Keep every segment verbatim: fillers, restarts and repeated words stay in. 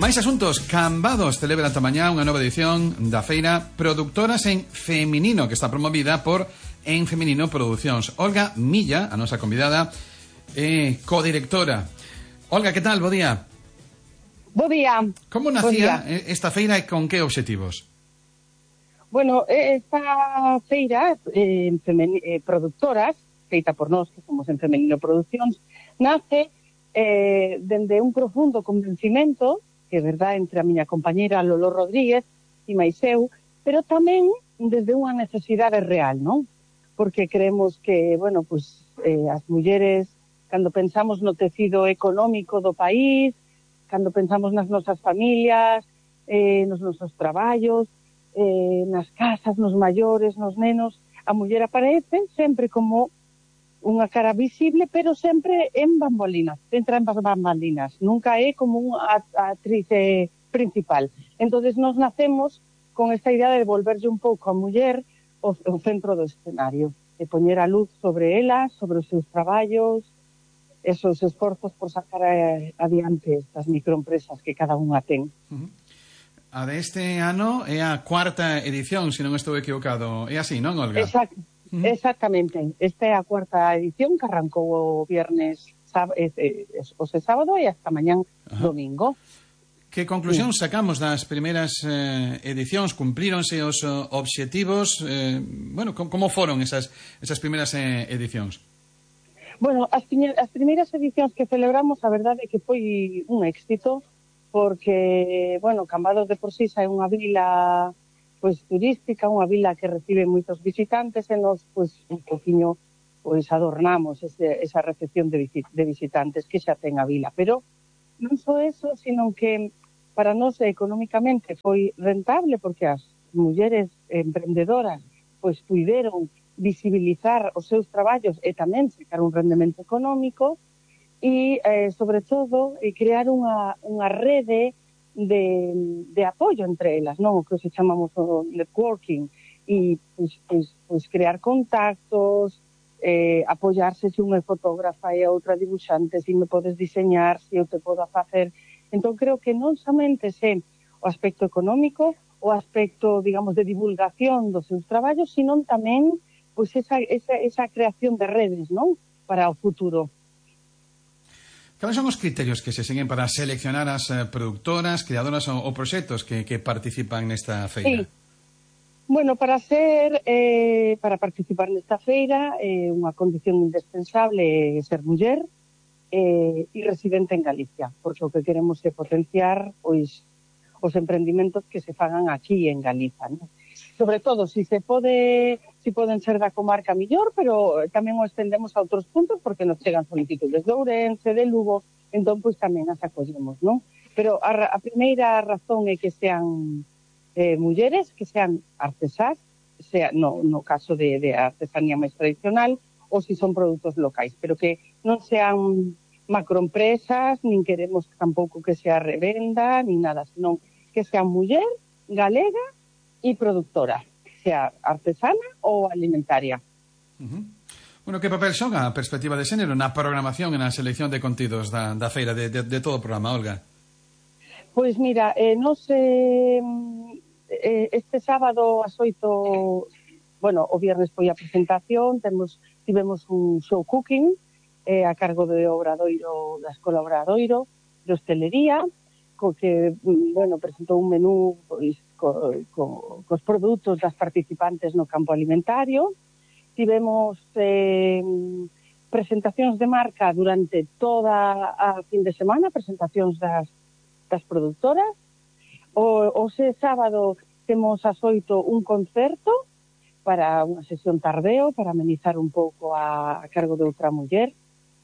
Máis asuntos. Cambados celebra ata mañá unha nova edición da feira Productoras en Feminino, que está promovida por En Feminino Producións. Olga Milla, a nosa convidada, é codirectora. Olga, que tal? Bo día. Bo día. Como nacía día. esta feira e con que obxectivos? Bueno, esta feira eh, eh, Productoras, feita por nós, que somos En Feminino Producións, nace eh, dende un profundo convencimento, que é verdad, entre a miña compañeira Lolo Rodríguez e máis eu, pero tamén desde unha necesidade real, non? Porque creemos que, bueno, pues, eh, as mulleres, cando pensamos no tecido económico do país, cando pensamos nas nosas familias, eh, nos nosos traballos, eh, nas casas, nos maiores, nos nenos, a muller aparece sempre como unha cara visible, pero sempre en bambalinas, entra en bambalinas, nunca é como unha actriz eh, principal. Entonces nos nacemos con esta idea de devolverlle un pouco a muller o, o centro do escenario, de poñer a luz sobre ela, sobre os seus traballos, esos esforzos por sacar a, adiante estas microempresas que cada unha ten. Uh-huh. A deste ano é a cuarta edición, se non estou equivocado. É así, non, Olga? Exacto. Uh-huh. Exactamente, esta é a cuarta edición que arrancou o viernes eh, eh, o sábado e hasta mañán uh-huh. domingo. Que conclusión sí. sacamos das primeiras eh, edicións? Cumplíronse os uh, obxectivos? Eh, bueno, com, como foron esas, esas primeiras eh, edicións? Bueno, as, as primeiras edicións que celebramos, a verdade é que foi un éxito, porque, bueno, Cambados de por sí é unha vila pois turística, unha vila que recibe moitos visitantes e nos, pois, un poquinho, pois, adornamos ese, esa recepción de, de visitantes que xa ten a vila. Pero non só eso, sino que para nós económicamente foi rentable, porque as mulleres emprendedoras, pois, puideron visibilizar os seus traballos e tamén sacar un rendemento económico e, eh, sobre todo, eh, crear unha, unha rede De, de apoio entre elas, non? O que se chamamos o networking e pois, pois, pois crear contactos, eh, apoiarse se unha é fotógrafa e a outra dibuixante, se me podes diseñar, se eu te podo facer. Entón creo que non somente é o aspecto económico, o aspecto, digamos, de divulgación dos seus traballos, sino tamén pois esa, esa, esa creación de redes, non? Para o futuro. Cales son os criterios que se seguen para seleccionar as eh, productoras, creadoras ou, ou proxectos que, que participan nesta feira? Sí. Bueno, para ser eh, para participar nesta feira é eh, unha condición indispensable é ser muller eh, e residente en Galicia, porque o que queremos é potenciar pois, os emprendimentos que se fagan aquí en Galiza, ¿no? Sobre todo, si se pode, si poden ser da comarca millor, pero tamén o estendemos a outros puntos porque nos chegan solicitudes de Ourense, de Lugo, entón pois tamén as acollemos, non? Pero a, a primeira razón é que sean eh, mulleres, que sean artesás, sea, no, no caso de, de artesanía máis tradicional, ou si son produtos locais, pero que non sean macroempresas, nin queremos tampouco que sea revenda, nin nada, senón que sean muller, galega, e productora, sea artesana ou alimentaria. Uh-huh. Bueno, que papel xoga a perspectiva de xénero na programación e na selección de contidos da, da feira, de, de, de todo o programa, Olga? Pois mira, eh, nos, eh, eh, este sábado as oito, bueno, o viernes foi a presentación, temos, tivemos un show cooking eh, a cargo de Obradoiro, da Escola Obradoiro, de hostelería, co que, bueno, presentou un menú pois, co, co, cos produtos das participantes no campo alimentario. Tivemos eh, presentacións de marca durante toda a fin de semana, presentacións das, das productoras. O, o se sábado temos as oito un concerto para unha sesión tardeo, para amenizar un pouco a, a cargo de outra muller,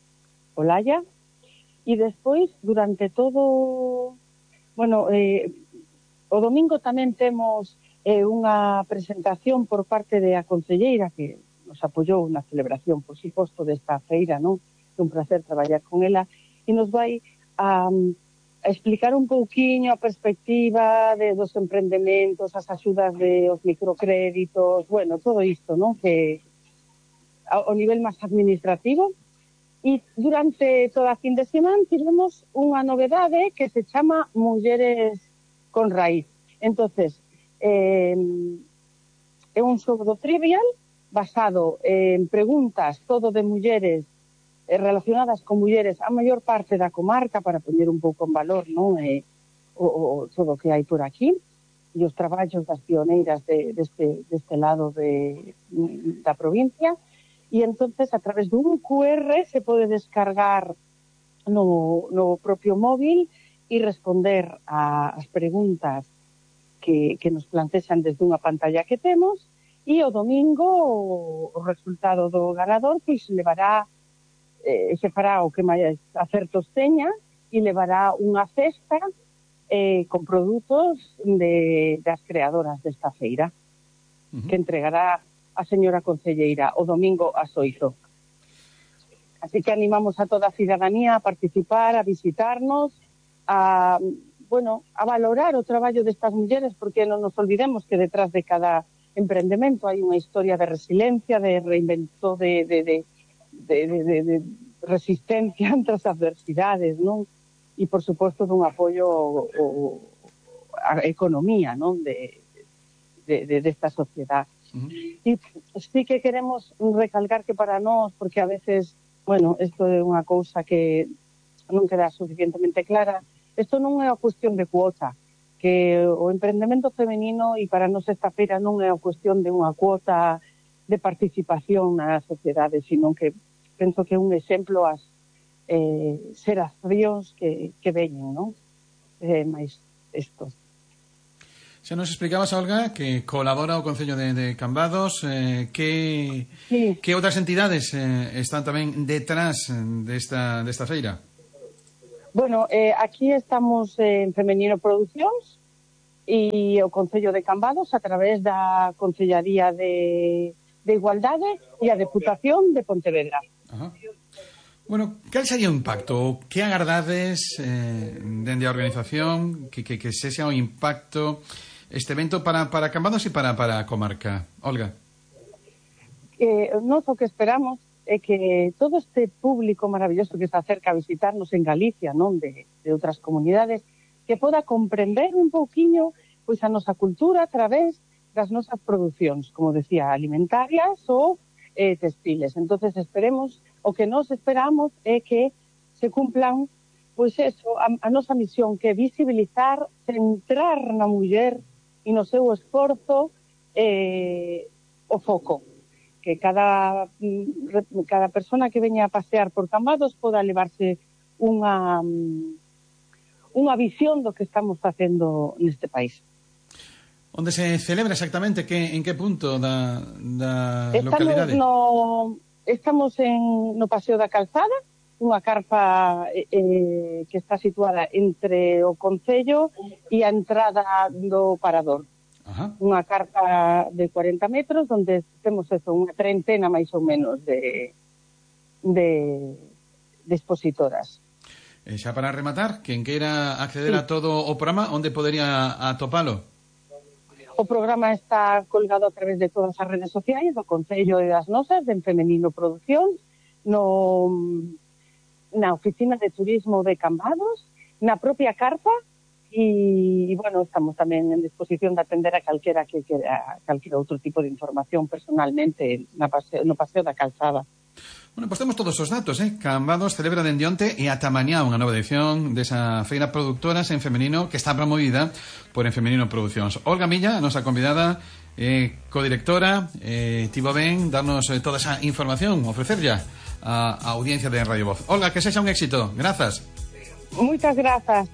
Olaya. E despois, durante todo... Bueno, eh, o domingo tamén temos eh, unha presentación por parte de a concelleira que nos apoiou na celebración, por suposto, desta feira, non? É un placer traballar con ela e nos vai a, a explicar un pouquiño a perspectiva de, dos emprendementos, as axudas de os microcréditos, bueno, todo isto, non? Que ao nivel máis administrativo E durante toda a fin de semana tivemos unha novedade que se chama Mulleres con Raíz. Entonces, eh, é un xogo do trivial basado en preguntas todo de mulleres eh, relacionadas con mulleres a maior parte da comarca, para poñer un pouco en valor, non, eh, o, o todo o que hai por aquí e os traballos das pioneiras de, deste, deste lado de, da provincia. E entonces a través dun cu erre se pode descargar no, no propio móvil e responder ás preguntas que, que nos plantexan desde unha pantalla que temos, e o domingo o, o resultado do ganador pois levará, eh, se fará o que máis acertos teña, e levará unha cesta eh, con produtos de, das creadoras desta feira, uh-huh, que entregará a señora concelleira o domingo ás oito. Así que animamos a toda a cidadanía a participar, a visitarnos, a, bueno, a valorar o traballo destas mulleres, porque non nos olvidemos que detrás de cada emprendemento hai unha historia de resiliencia, de reinvento, de, de, de, de, de, de, de resistencia ante as adversidades, non? E, por suposto, dun apoio á economía, non? De, de, de, desta sociedade. Uh-huh. E sí que queremos recalcar que para nós, porque a veces, bueno, isto é unha cousa que non queda suficientemente clara, isto non é a cuestión de cuota, que o emprendemento femenino, e para nós esta feira non é a cuestión de unha cuota de participación na sociedade, sino que penso que é un exemplo as eh, xeracións que, que veñen, non? Eh, máis isto. Xa nos explicabas, Olga, que colabora o Concello de, de Cambados. Eh, que, sí. que outras entidades eh, están tamén detrás desta, desta feira? Bueno, eh, aquí estamos en Femenino Producións e o Concello de Cambados a través da Concellaría de, de Igualdade e a Deputación de Pontevedra. Ajá. Bueno, cal sería o impacto? Que agardades eh, dende a organización que, que, que sexa o impacto este evento para, para Cambados e para, para a comarca? Olga. Eh, nós o que esperamos é que todo este público maravilloso que se acerca a visitarnos en Galicia, non, de, de outras comunidades, que poda comprender un pouquiño pois a nosa cultura a través das nosas producións, como decía, alimentarias ou eh, textiles. Entonces esperemos, o que nos esperamos é que se cumplan pois eso, a, a nosa misión, que é visibilizar, centrar na muller e no seu esforzo eh, o foco, que cada cada persona que veña a pasear por Cambados poda levarse unha unha visión do que estamos facendo neste país. Onde se celebra exactamente? Que, en que punto da, da estamos localidade? No, estamos en, no Paseo da Calzada, unha carpa eh, que está situada entre o Concello e a entrada do Parador. Ajá. Unha carpa de cuarenta metros onde temos eso, unha treintena máis ou menos de, de, de expositoras. E xa para rematar, quen queira acceder sí. a todo o programa, onde podería atopalo? O programa está colgado a través de todas as redes sociais do Concello e das nosas, de Femenino Producións, no, na Oficina de Turismo de Cambados, na propia carpa. E, bueno, estamos tamén en disposición de atender a calquera que quera calquera outro tipo de información personalmente na paseo, no Paseo da Calzada. Bueno, pois temos todos os datos, eh? Cambados celebra dende onte e ata mañá unha nova edición desa feira productoras en femenino que está promovida por En Femenino Producións. Olga Milla, a nosa convidada, eh, codirectora, eh, tivo ben darnos eh, toda esa información, ofrecerlla a, a audiencia de Radio Voz. Olga, que sexa un éxito. Grazas. Moitas grazas.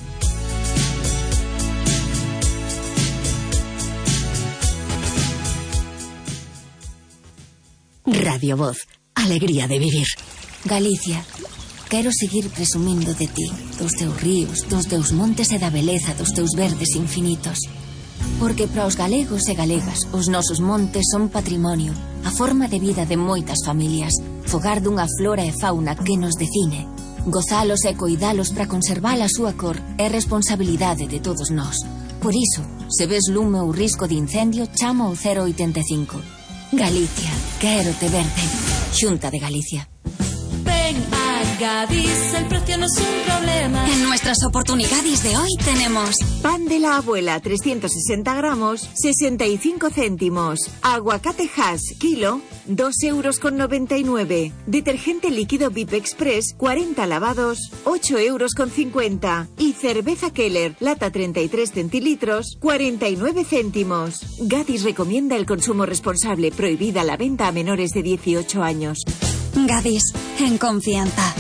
Radio Voz, alegría de vivir. Galicia, quero seguir presumindo de ti, dos teus ríos, dos teus montes e da beleza dos teus verdes infinitos. Porque para os galegos e galegas, os nosos montes son patrimonio, a forma de vida de moitas familias, fogar dunha flora e fauna que nos define. Gozalos e coidalos para conservar a súa cor é responsabilidade de todos nós. Por iso, se ves lume ou risco de incendio, chama ao cero oitenta e cinco. Galicia, quero te verde. Xunta de Galicia. Ven a Gadis, el precio no es un problema. En nuestras oportunidades de hoy tenemos pan de la abuela, trescientos sesenta gramos, sesenta y cinco céntimos. Aguacate Hass, kilo, dos euros con noventa y nueve. Detergente líquido V I P Express, cuarenta lavados, ocho euros con cincuenta. Y cerveza Keller, lata treinta y tres centilitros, cuarenta y nueve céntimos. Gadis recomienda el consumo responsable, prohibida la venta a menores de dieciocho años. Gadis, en confianza.